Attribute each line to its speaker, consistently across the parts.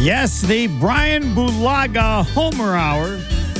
Speaker 1: Yes, the Brian Bulaga Homer Hour.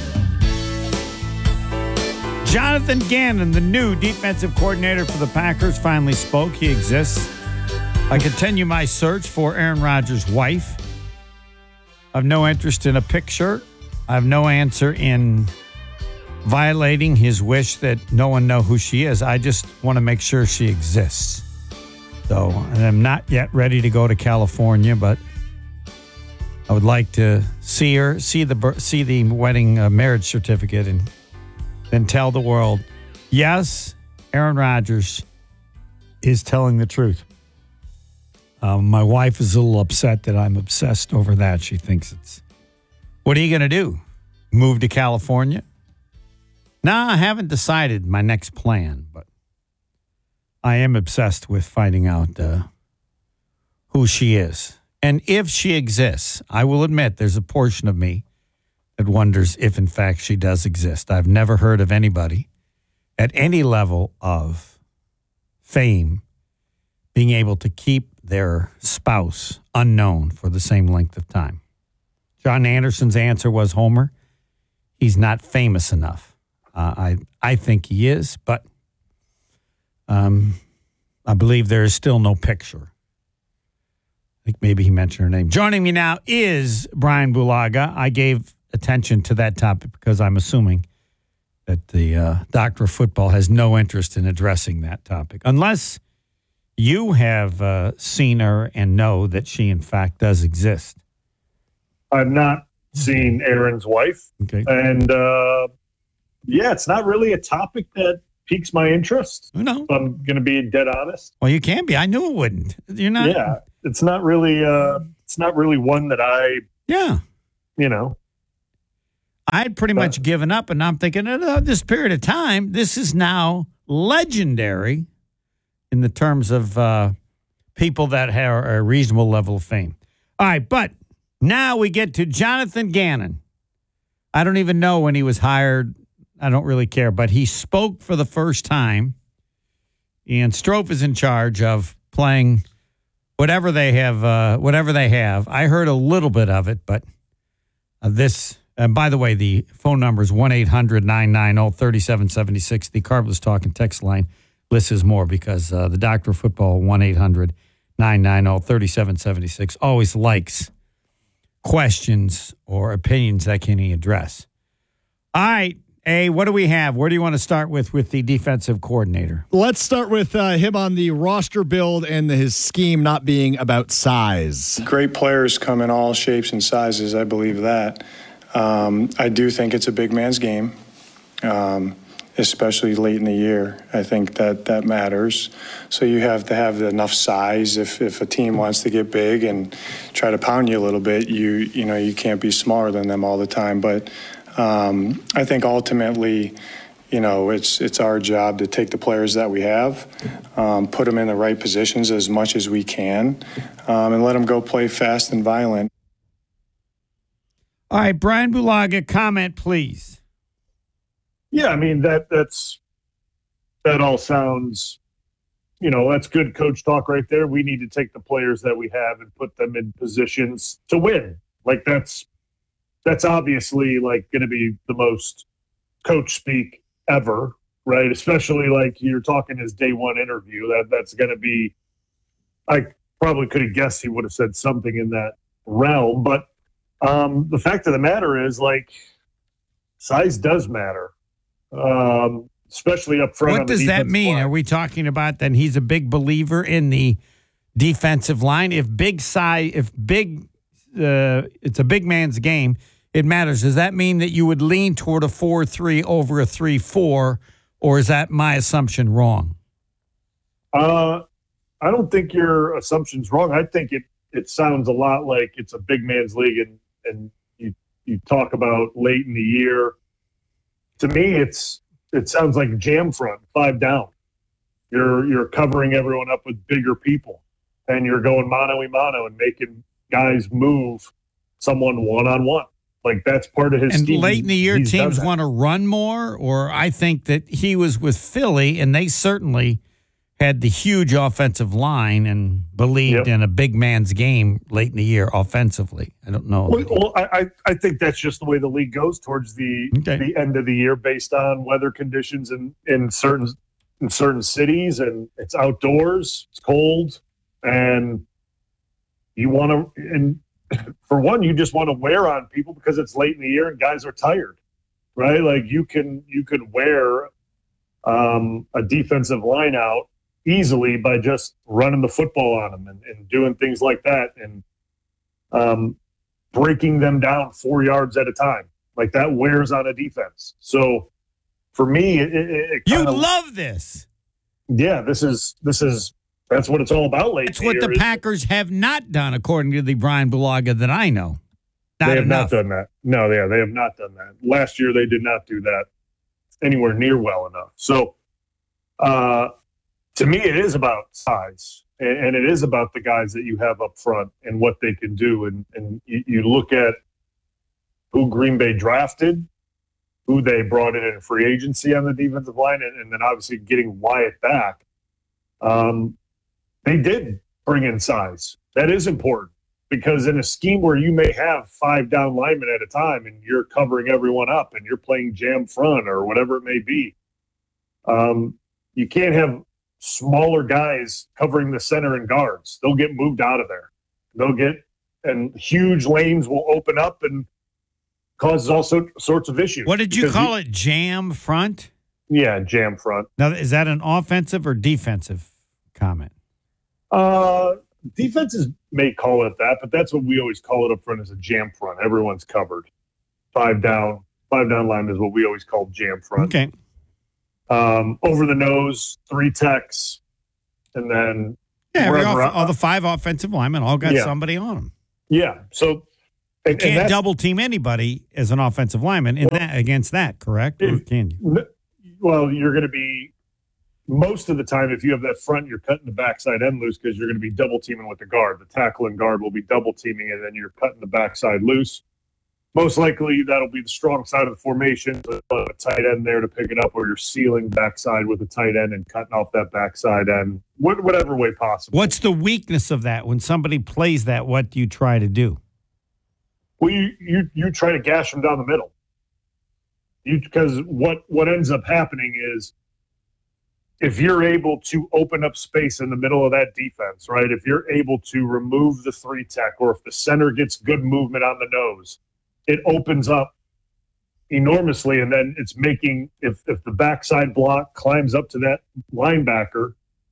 Speaker 1: Jonathan Gannon, the new defensive coordinator for the Packers, finally spoke. He exists. I continue my search for Aaron Rodgers' wife. I have no interest in a picture. I have no answer in violating his wish that no one know who she is. I just want to make sure she exists. So I'm not yet ready to go to California, but I would like to see her, see the wedding marriage certificate, and then tell the world, yes, Aaron Rodgers is telling the truth. My wife is a little upset that I'm obsessed over that. She thinks it's, what are you going to do? Move to California? No, I haven't decided my next plan, but I am obsessed with finding out who she is. And if she exists, I will admit there's a portion of me that wonders if, in fact, she does exist. I've never heard of anybody at any level of fame being able to keep their spouse unknown for the same length of time. John Anderson's answer was Homer. He's not famous enough. I think he is, but I believe there is still no picture. I think maybe he mentioned her name. Joining me now is Brian Bulaga. I gave attention to that topic because I'm assuming that the Doctor of Football has no interest in addressing that topic, unless you have seen her and know that she, in fact, does exist.
Speaker 2: I've not seen Aaron's wife.
Speaker 1: Okay.
Speaker 2: And, it's not really a topic that piques my interest.
Speaker 1: No.
Speaker 2: If I'm going to be dead honest.
Speaker 1: Well, you can be. I knew it wouldn't. You're not.
Speaker 2: Yeah. It's not really one that I,
Speaker 1: I had pretty much given up, and I'm thinking, this period of time, this is now legendary in the terms of people that have a reasonable level of fame. All right, but now we get to Jonathan Gannon. I don't even know when he was hired. I don't really care, but he spoke for the first time, and Strofe is in charge of playing whatever they have. I heard a little bit of it, but this. And by the way, the phone number is 1-800-990-3776. The Carbless Talk and text line lists more because the Doctor of Football, 1-800-990-3776, always likes questions or opinions that can he address. All right, A, what do we have? Where do you want to start with the defensive coordinator?
Speaker 3: Let's start with him on the roster build and his scheme not being about size.
Speaker 4: Great players come in all shapes and sizes. I believe that. I do think it's a big man's game, especially late in the year. I think that matters. So you have to have enough size. If a team wants to get big and try to pound you a little bit, you can't be smaller than them all the time. But I think ultimately, it's our job to take the players that we have, put them in the right positions as much as we can, and let them go play fast and violent.
Speaker 1: All right, Brian Bulaga, comment, please.
Speaker 2: Yeah, I mean, that all sounds, that's good coach talk right there. We need to take the players that we have and put them in positions to win. Like that's obviously like going to be the most coach speak ever, right? Especially like you're talking his day one interview. That's going to be, I probably could have guessed he would have said something in that realm, but the fact of the matter is, like, size does matter, especially up front.
Speaker 1: What does that mean?
Speaker 2: Line.
Speaker 1: Are we talking about then he's a big believer in the defensive line? If it's a big man's game, it matters. Does that mean that you would lean toward a 4-3 over a 3-4, or is that my assumption wrong?
Speaker 2: I don't think your assumption's wrong. I think it sounds a lot like it's a big man's league, and you talk about late in the year. To me, it sounds like jam front, 5 down. You're covering everyone up with bigger people, and you're going mano a mano and making guys move someone one-on-one. Like that's part of his
Speaker 1: and
Speaker 2: scheme.
Speaker 1: Late in the year, teams want to run more, or I think that he was with Philly, and they certainly had the huge offensive line and believed in a big man's game late in the year offensively. I don't know.
Speaker 2: Well, I think that's just the way the league goes towards the end of the year based on weather conditions in certain cities, and it's outdoors, it's cold, and you want to, and for one, you just want to wear on people because it's late in the year and guys are tired, right? Like you could wear a defensive line out easily by just running the football on them and doing things like that and breaking them down 4 yards at a time. Like that wears on a defense. So for me,
Speaker 1: you love this.
Speaker 2: Yeah, this is that's what it's all about lately.
Speaker 1: It's what the Packers have not done, according to the Brian Bulaga that I know.
Speaker 2: They have not done that. No, they have not done that. Last year, they did not do that anywhere near well enough. So, to me, it is about size, and it is about the guys that you have up front and what they can do. And you look at who Green Bay drafted, who they brought in free agency on the defensive line, and then obviously getting Wyatt back. They did bring in size. That is important because in a scheme where you may have 5 down linemen at a time and you're covering everyone up and you're playing jam front or whatever it may be, you can't have smaller guys covering the center and guards. They'll get moved out of there. And huge lanes will open up and causes all sorts of issues.
Speaker 1: What did you call it? Jam front?
Speaker 2: Yeah, jam front.
Speaker 1: Now, is that an offensive or defensive comment?
Speaker 2: Defenses may call it that, but that's what we always call it up front as a jam front. Everyone's covered. 5 down line is what we always call jam front.
Speaker 1: Okay.
Speaker 2: Over the nose, 3 techs, and then
Speaker 1: all the 5 offensive linemen all got somebody on them.
Speaker 2: Yeah, so
Speaker 1: you can't double team anybody as an offensive lineman against that, correct? Or can you?
Speaker 2: Well, you're going to be most of the time if you have that front, you're cutting the backside end loose because you're going to be double teaming with the guard. The tackle and guard will be double teaming, and then you're cutting the backside loose. Most likely, that'll be the strong side of the formation. A tight end there to pick it up, or you're sealing backside with a tight end and cutting off that backside end, whatever way possible.
Speaker 1: What's the weakness of that? When somebody plays that, what do you try to do?
Speaker 2: Well, you try to gash them down the middle. Because what ends up happening is if you're able to open up space in the middle of that defense, right? If you're able to remove the 3 tech, or if the center gets good movement on the nose, it opens up enormously. And then it's making, if the backside block climbs up to that linebacker,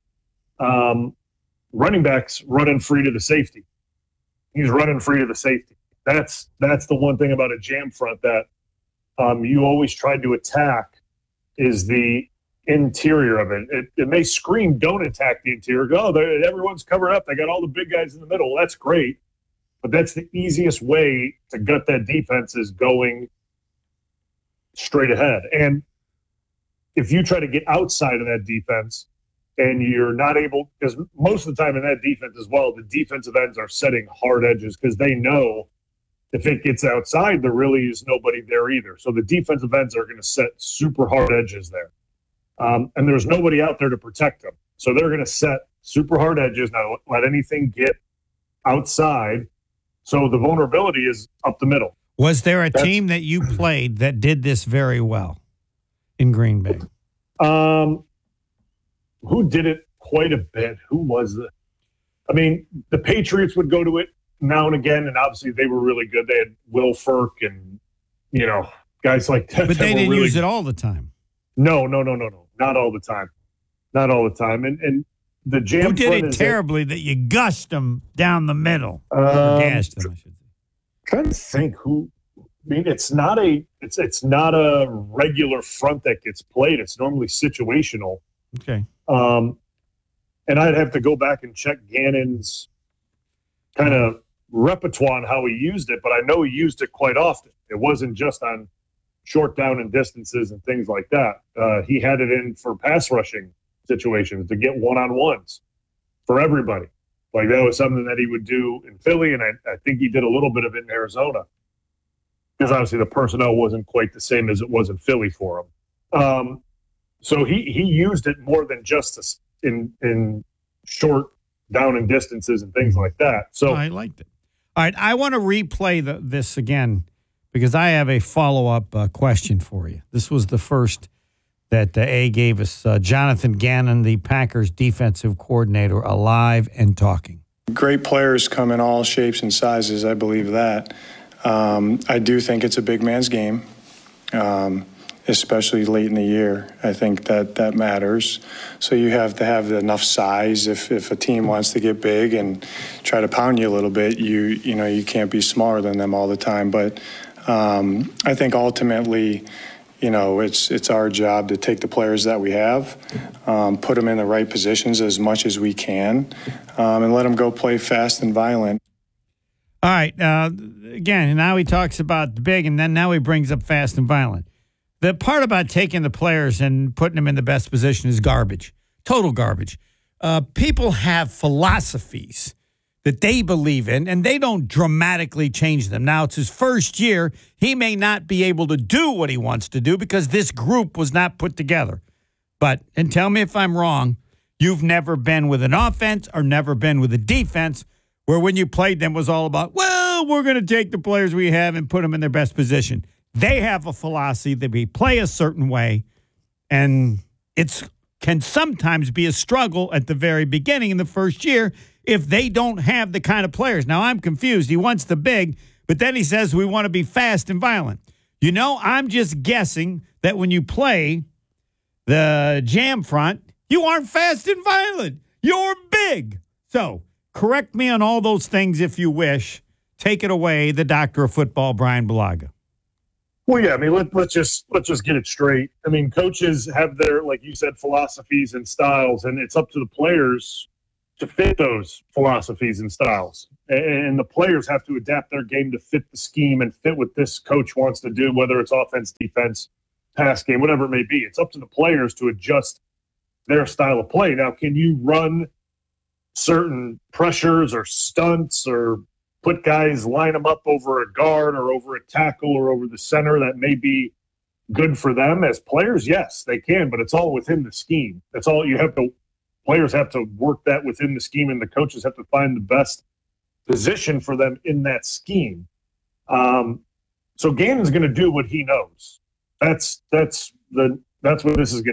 Speaker 2: running back's running free to the safety. He's running free to the safety. That's the one thing about a jam front that you always try to attack is the interior of it. It may scream, don't attack the interior. Everyone's covered up. They got all the big guys in the middle. Well, that's great. But that's the easiest way to gut that defense is going straight ahead. And if you try to get outside of that defense and you're not able, because most of the time in that defense as well, the defensive ends are setting hard edges because they know if it gets outside, there really is nobody there either. So the defensive ends are going to set super hard edges there. And there's nobody out there to protect them. So they're going to set super hard edges, not let anything get outside. So the vulnerability is up the middle.
Speaker 1: Was there a team that you played that did this very well in Green Bay?
Speaker 2: Who did it quite a bit? Who was it? I mean, the Patriots would go to it now and again, and obviously they were really good. They had Will Ferk and, guys like that.
Speaker 1: But they didn't use it all the time.
Speaker 2: No. Not all the time. Not all the time. And the jam
Speaker 1: Who did it terribly that you gushed them down the middle? Gashed them, I should say.
Speaker 2: Trying to think who. I mean, it's not a regular front that gets played. It's normally situational.
Speaker 1: Okay.
Speaker 2: And I'd have to go back and check Gannon's kind of repertoire on how he used it, but I know he used it quite often. It wasn't just on short down and distances and things like that. He had it in for pass rushing situations to get one-on-ones for everybody. Like that was something that he would do in Philly, and I think he did a little bit of it in Arizona because obviously the personnel wasn't quite the same as it was in Philly for him. So he used it more than just in short down and distances and things like that. So
Speaker 1: I liked it. All right, I want to replay this again because I have a follow-up question for you. This was the first that A gave us. Jonathan Gannon, the Packers defensive coordinator, alive and talking.
Speaker 4: Great players come in all shapes and sizes. I believe that. I do think it's a big man's game, especially late in the year. I think that matters. So you have to have enough size. If a team wants to get big and try to pound you a little bit, you can't be smaller than them all the time. But I think ultimately, it's our job to take the players that we have, put them in the right positions as much as we can, and let them go play fast and violent.
Speaker 1: All right. Again, now he talks about the big, and then now he brings up fast and violent. The part about taking the players and putting them in the best position is garbage, total garbage. People have philosophies that they believe in, and they don't dramatically change them. Now, it's his first year. He may not be able to do what he wants to do because this group was not put together. But, and tell me if I'm wrong, you've never been with an offense or never been with a defense where when you played them was all about, well, we're going to take the players we have and put them in their best position. They have a philosophy that we play a certain way, and it can sometimes be a struggle at the very beginning in the first year if they don't have the kind of players. Now, I'm confused. He wants the big, but then he says we want to be fast and violent. I'm just guessing that when you play the jam front, you aren't fast and violent. You're big. So correct me on all those things if you wish. Take it away, the doctor of football, Brian Bulaga.
Speaker 2: Well, yeah, I mean, let's just get it straight. I mean, coaches have their, like you said, philosophies and styles, and it's up to the players to fit those philosophies and styles. And the players have to adapt their game to fit the scheme and fit what this coach wants to do, whether it's offense, defense, pass game, whatever it may be. It's up to the players to adjust their style of play. Now, can you run certain pressures or stunts or put guys, line them up over a guard or over a tackle or over the center that may be good for them as players? Yes, they can, but it's all within the scheme. That's all you have to. Players have to work that within the scheme, and the coaches have to find the best position for them in that scheme. So Gannon's going to do what he knows. That's what this is going